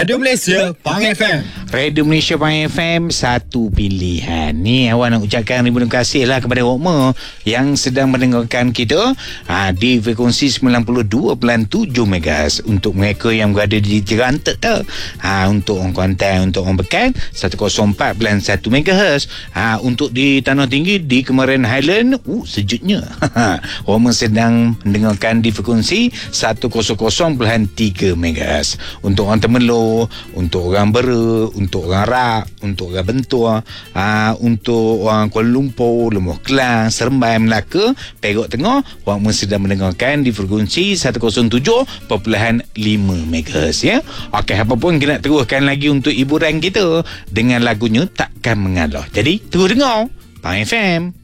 Radio Malaysia Pang FM. Radio Malaysia Pang FM, satu pilihan. Ni awak nak ucapkan ribu terima kasih lah kepada Rokma yang sedang mendengarkan kita di frekuensi 92.7 MHz. Untuk mereka yang berada di Jerantek tu, untuk orang Kuantan, untuk orang Pekan 104.1 MHz. Untuk di Tanah Tinggi, di Kemarin Highland, sejuknya. Rokma sedang mendengarkan di frekuensi 100.3 MHz. Untuk orang Temerloh, untuk orang Bera, untuk orang Rak, untuk orang Bentua, untuk orang Kuala Lumpur, Lemuh Kelang, Seremban, Melaka, Perak Tengah, orang sedang mendengarkan di frekuensi 107.5 MHz ya. Okey, apa pun kita nak teruskan lagi untuk hiburan kita dengan lagunya Takkan Mengalah. Jadi terus dengar Pang FM.